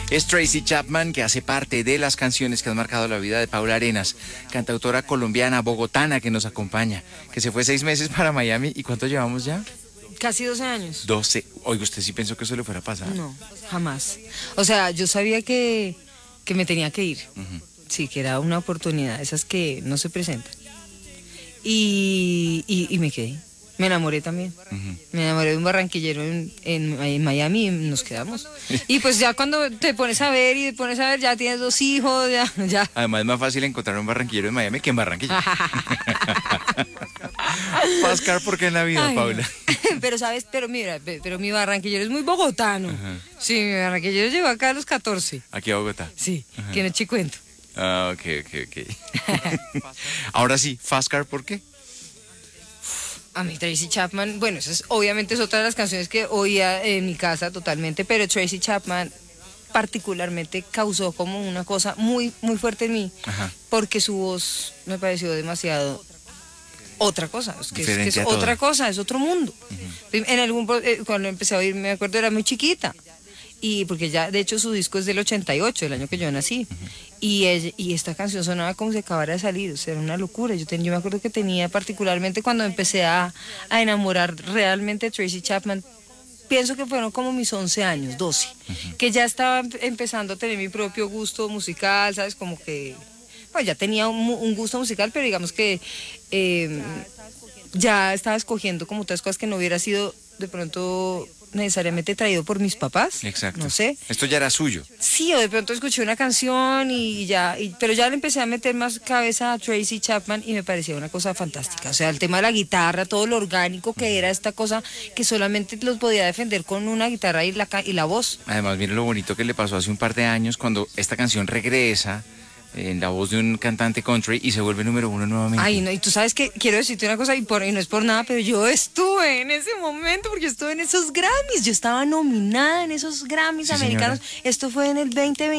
Es Tracy Chapman, que hace parte de las canciones que han marcado la vida de Paula Arenas, cantautora colombiana, bogotana, que nos acompaña, que se fue 6 meses para Miami. ¿Y cuánto llevamos ya? Casi 12 años. 12. Oiga, ¿usted sí pensó que eso le fuera a pasar? No, jamás. O sea, yo sabía que me tenía que ir. Sí, que era una oportunidad, esas que no se presentan. Y me quedé. Me enamoré también. Me enamoré de un barranquillero en Miami y nos quedamos. Y pues ya cuando te pones a ver ya tienes 2 hijos, ya. Además es más fácil encontrar un barranquillero en Miami que en Barranquilla. Pascar, ¿por qué en la vida, Paula? Pero sabes, pero mi barranquillero es muy bogotano. Sí, mi barranquillero llegó acá a los 14. Aquí a Bogotá. Sí, que no te cuento. Ah, ok. Ahora sí, Fastcar, ¿por qué? A mí Tracy Chapman, bueno, obviamente es otra de las canciones que oía en mi casa totalmente, pero Tracy Chapman particularmente causó como una cosa muy, muy fuerte en mí, porque su voz me pareció demasiado otra cosa, es otra cosa, es otro mundo. Cuando empecé a oír, me acuerdo, era muy chiquita. Y porque ya, de hecho, su disco es del 88, el año que yo nací. Y esta canción sonaba como si acabara de salir, o sea, era una locura. Yo me acuerdo que tenía, particularmente cuando empecé a enamorar realmente de Tracy Chapman, pienso que fueron como mis 11 años, 12, que ya estaba empezando a tener mi propio gusto musical, ¿sabes? Como que, pues ya tenía un gusto musical, pero digamos que ya estaba escogiendo como otras cosas que no hubiera sido de pronto necesariamente traído por mis papás. Exacto. No sé. Esto ya era suyo. Sí, o de pronto escuché una canción pero ya le empecé a meter más cabeza a Tracy Chapman y me parecía una cosa fantástica. O sea, el tema de la guitarra, todo lo orgánico que era esta cosa que solamente los podía defender con una guitarra y la voz. Además, miren lo bonito que le pasó hace un par de años cuando esta canción regresa en la voz de un cantante country y se vuelve número 1 nuevamente. Ay, no, y tú sabes que quiero decirte una cosa, y no es por nada, pero yo estuve en ese momento, porque estuve en esos Grammys, yo estaba nominada en esos Grammys americanos. Esto fue en el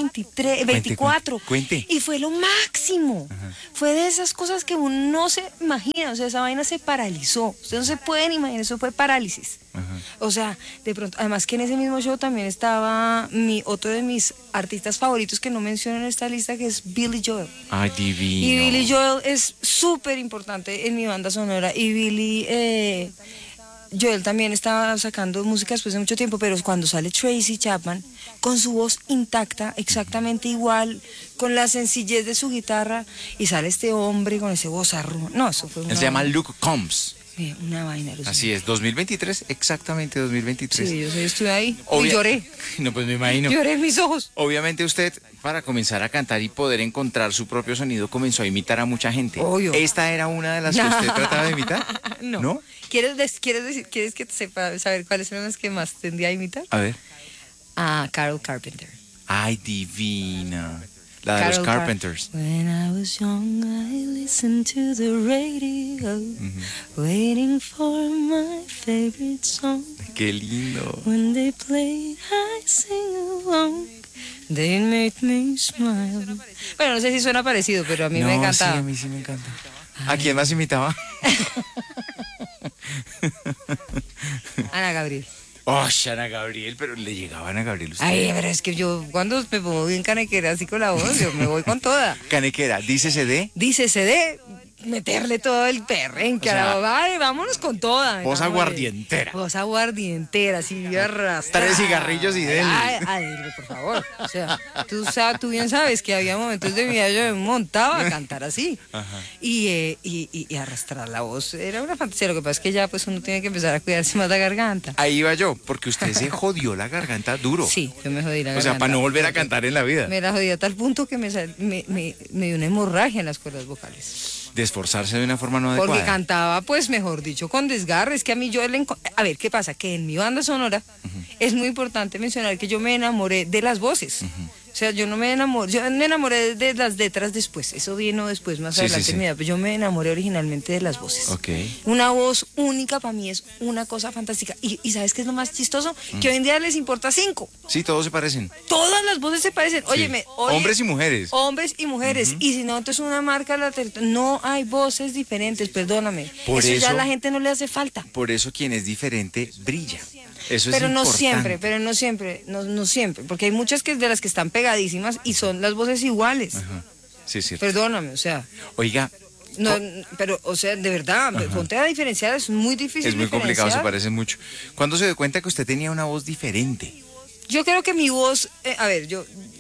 24. Cuente. Y fue lo máximo. Fue de esas cosas que uno no se imagina, o sea, esa vaina se paralizó. Ustedes no se pueden imaginar, eso fue parálisis. O sea, de pronto, además que en ese mismo show también estaba otro de mis artistas favoritos que no menciono en esta lista, que es Billy Joel. Ay, divino. Y Billy Joel es súper importante en mi banda sonora. Y Billy Joel también estaba sacando música después de mucho tiempo, pero cuando sale Tracy Chapman, con su voz intacta, exactamente igual, con la sencillez de su guitarra, y sale este hombre con ese vozarrón. No, eso fue Él se llama Luke Combs. Una vaina. Así es, 2023, exactamente 2023. Sí, yo estuve ahí y lloré. No, pues me imagino. Lloré en mis ojos. Obviamente usted, para comenzar a cantar y poder encontrar su propio sonido, comenzó a imitar a mucha gente. Obvio. ¿Esta era una de las que usted trataba de imitar? No. ¿Quieres que sepa saber cuáles eran las que más tendía a imitar? A ver. A Carol Carpenter. Ay, divina. La de los Carpenters. When I was young, I listened to the radio, waiting for my favorite song. Qué lindo. When they played, I sing along. They made me smile. Bueno, no sé si suena parecido, pero a mí me encantaba. Sí, a mí sí me encanta. ¿A quién más imitaba? Ana Gabriel. Oh, Ana Gabriel, pero le llegaba a Ana Gabriel usted. Ay, pero es que yo cuando me pongo bien canequera así con la voz, yo me voy con toda. Canequera, dícese de meterle todo el perrenque, vale, vámonos con toda. Voz aguardientera. Voz aguardientera, así arrastrada. 3 cigarrillos y dele. Ay, por favor. O sea, tú bien sabes que había momentos de mi vida yo me montaba a cantar así. Y arrastrar la voz era una fantasía. Lo que pasa es que ya pues uno tiene que empezar a cuidarse más la garganta. Ahí iba yo, porque usted se jodió la garganta duro. Sí, yo me jodí la garganta. O sea, para no volver a cantar en la vida. Me la jodí a tal punto que me dio una hemorragia en las cuerdas vocales. De esforzarse de una forma no adecuada. Porque cantaba, pues, mejor dicho, con desgarre. Es que a mí a ver, ¿qué pasa? Que en mi banda sonora es muy importante mencionar que yo me enamoré de las voces. O sea, yo me enamoré de las letras después. Eso vino después, más adelante en mi vida. Pero yo me enamoré originalmente de las voces. Una voz única para mí es una cosa fantástica. Y ¿sabes qué es lo más chistoso? Que hoy en día les importa 5. Sí, todos se parecen. Todas las voces se parecen. Óyeme, hombres y mujeres. Hombres y mujeres. Y si no, entonces una marca la no hay voces diferentes, perdóname. Eso ya a la gente no le hace falta. Por eso quien es diferente brilla. Eso es pero no importante. siempre, no siempre, porque hay muchas que de las que están pegadísimas y son las voces iguales. Ajá. Sí, sí. Perdóname, o sea, Oiga, no, pero, o sea, de verdad, ponte a diferenciar, es muy difícil es muy complicado, se diferenciar. parece mucho. ¿Cuándo se dio cuenta que usted tenía una voz diferente? Yo creo que mi voz, a ver,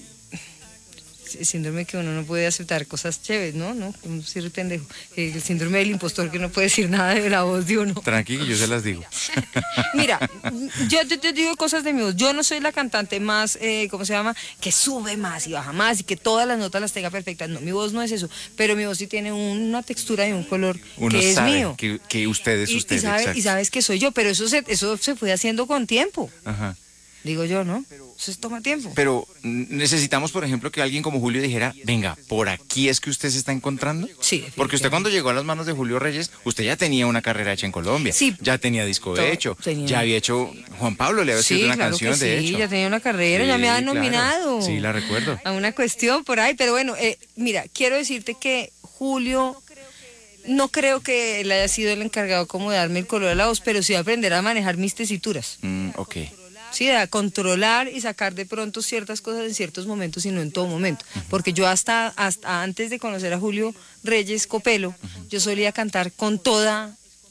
el síndrome que uno no puede aceptar cosas chéveres, ¿no? Como decir pendejo. El síndrome del impostor que no puede decir nada de la voz de uno. Tranqui, yo se las digo. Mira, yo te digo cosas de mi voz. Yo no soy la cantante más, ¿cómo se llama? Que sube más y baja más y que todas las notas las tenga perfectas. No, mi voz no es eso. Pero mi voz sí tiene una textura y un color Uno que es sabe mío. que usted es usted. Y sabes que soy yo, pero eso se fue haciendo con tiempo. Ajá. Digo yo, ¿no? Eso toma tiempo. Pero necesitamos, por ejemplo, que alguien como Julio dijera, venga, ¿por aquí es que usted se está encontrando? Sí, Porque usted cuando llegó a las manos de Julio Reyes, usted ya tenía una carrera hecha en Colombia. Sí. Ya tenía disco hecho. Tenía. Ya había hecho, Juan Pablo le había escrito una claro canción, que de sí, hecho. ya tenía una carrera, ya Sí, me han claro. nominado. Sí, la recuerdo. A una cuestión por ahí, pero bueno, mira, quiero decirte que Julio, no creo que él haya sido el encargado como de darme el color a la voz, pero sí aprender a manejar mis tesituras. Ok. Sí, a controlar y sacar de pronto ciertas cosas en ciertos momentos y no en todo momento. Porque yo hasta antes de conocer a Julio Reyes Copelo, yo solía cantar con toda.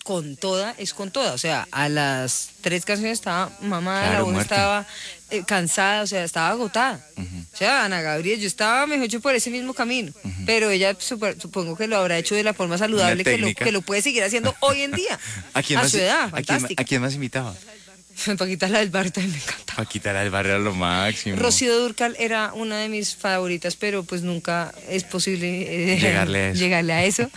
O sea, a las 3 canciones estaba mamada, Claro, la voz muerta. estaba cansada, o sea, estaba agotada. O sea, Ana Gabriel, yo estaba mejor dicho por ese mismo camino, pero ella supongo que lo habrá hecho de la forma saludable técnica. que lo puede seguir haciendo hoy en día. A su edad, fantástica. ¿A quién más invitaba? Paquita la del barrio también me encanta. Paquita la del barrio era lo máximo. Rocío Dúrcal era una de mis favoritas, pero pues nunca es posible Llegarle a eso.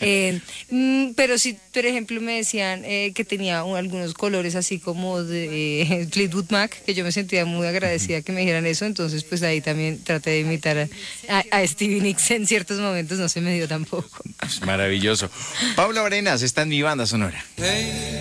Pero sí, por ejemplo, me decían que tenía algunos colores así como de Fleetwood Mac, que yo me sentía muy agradecida que me dijeran eso, entonces pues ahí también traté de imitar a Stevie Nicks en ciertos momentos, no se me dio tampoco. Maravilloso. Paula Arenas está en Mi Banda Sonora.